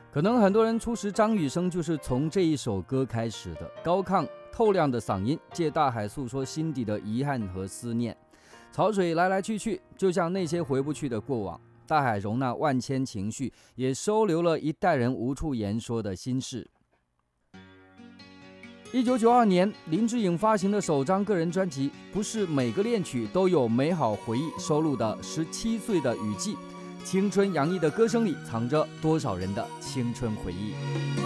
可能很多人初识张雨生就是从这一首歌开始的。高亢透亮的嗓音，借大海诉说心底的遗憾和思念。潮水来来去去，就像那些回不去的过往。大海容纳万千情绪，也收留了一代人无处言说的心事。1992年，林志颖发行的首张个人专辑《不是每个恋曲都有美好回忆》收录的17岁的雨季，青春洋溢的歌声里藏着多少人的青春回忆。